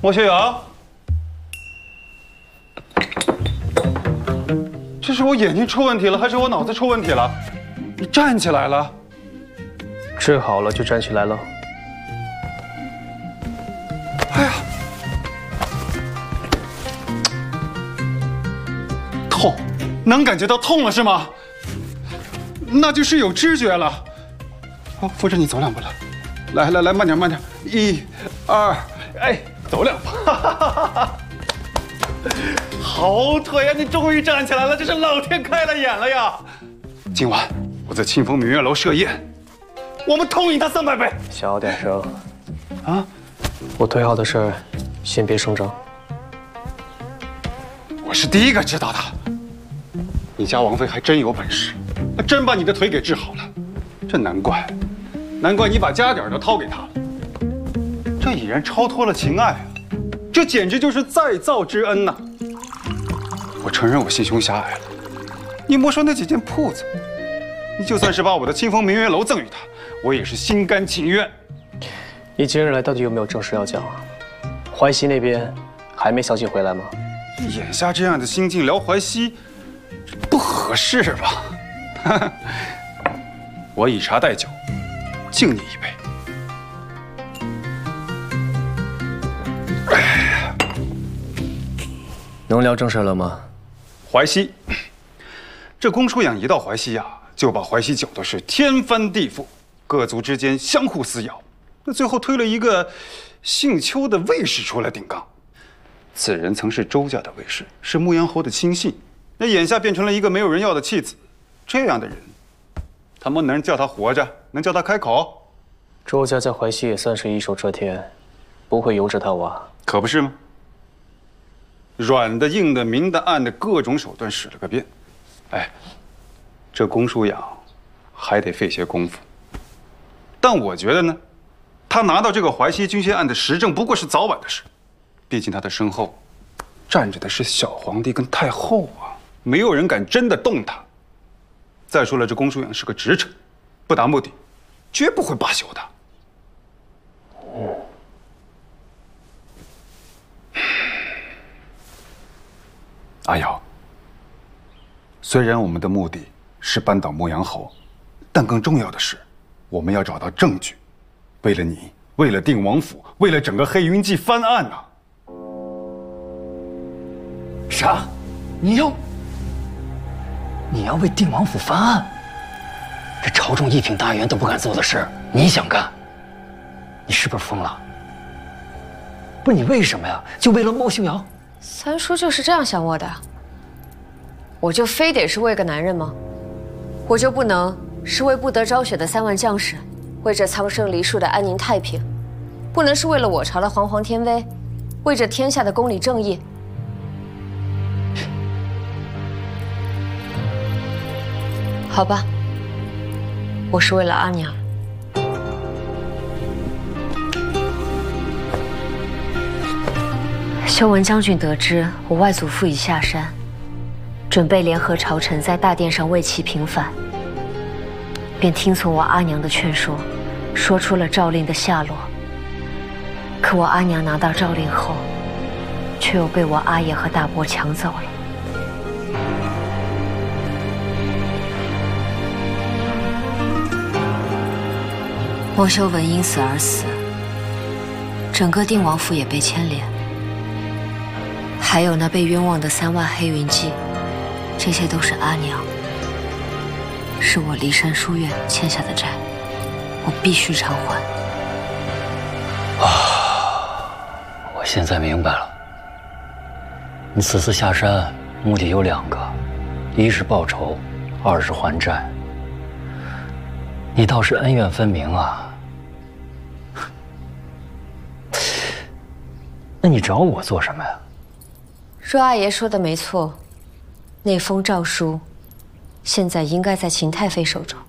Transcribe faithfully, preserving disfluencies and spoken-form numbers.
莫学阳，这是我眼睛出问题了，还是我脑子出问题了？你站起来了。 治好了就站起来了。 哎呀，痛，能感觉到痛了是吗？那就是有知觉了。好，扶着你走两步来，来来来，慢点慢点，一、二，哎，走两步。好腿呀！你终于站起来了，这是老天开了眼了呀！今晚我在清风明月楼设宴，我们痛赢他三百倍。 小点声。 啊！ 我腿好的事儿，先别声张。 我是第一个知道的。你家王妃还真有本事，还真把你的腿给治好了。这难怪，难怪你把家底儿都掏给他了。这已然超脱了情爱啊！这简直就是再造之恩呐！我承认我心胸狭隘了。你莫说那几间铺子，你就算是把我的清风明月楼赠与他，我也是心甘情愿。 你今日来到底有没有正事要讲啊？淮西那边还没消息回来吗？ 眼下这样的心境聊淮西，不合适吧？我以茶代酒，敬你一杯。 能聊正事了吗？ 淮西，这公叔养一到淮西呀、啊，就把淮西搅得是天翻地覆，各族之间相互撕咬。那最后推了一个姓邱的卫士出来顶杠。此人曾是周家的卫士，是牧羊侯的亲信，那眼下变成了一个没有人要的弃子。这样的人，他们能叫他活着？能叫他开口？ 周家在淮西也算是一手遮天，不会由着他挖。 可不是吗？软的、硬的、明的、暗的，各种手段使了个遍。哎，这公叔养还得费些功夫。但我觉得呢，他拿到这个淮西军械案的实证，不过是早晚的事。毕竟他的身后站着的是小皇帝跟太后啊，没有人敢真的动他。再说了，这公叔养是个直臣，不达目的，绝不会罢休的。 嗯。 阿瑶，虽然我们的目的是扳倒牧羊侯，但更重要的是，我们要找到证据。为了你，为了定王府，为了整个黑云记翻案呐！ 啥？你要？你要为定王府翻案？这朝中一品大员都不敢做的事，你想干？你是不是疯了？不是你为什么呀？就为了莫修瑶？ 三叔就是这样想我的，我就非得是为个男人吗？我就不能是为不得昭雪的三万将士，为这苍生梨树的安宁太平，不能是为了我朝的煌煌天威，为这天下的公理正义？好吧，我是为了阿娘。修文将军得知我外祖父已下山，准备联合朝臣在大殿上为其平反，便听从我阿娘的劝说，说出了诏令的下落。可我阿娘拿到诏令后，却又被我阿爷和大伯抢走了。莫修文因此而死，整个定王府也被牵连。还有那被冤枉的三万黑云记，这些都是阿娘，是我骊山书院欠下的债，我必须偿还。 啊，我现在明白了，你此次下山目的有两个，一是报仇，二是还债。你倒是恩怨分明啊。那你找我做什么呀？ 若阿爷说的没错，那封诏书现在应该在秦太妃手中。